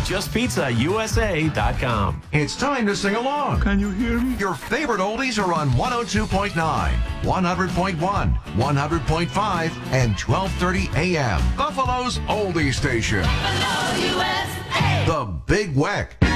JustPizzaUSA.com. It's time to sing along. Can you hear me? Your favorite oldies are on 102.9, 100.1, 100.5, and 1230 AM. Buffalo's oldie station. Buffalo, USA. The Big Weck.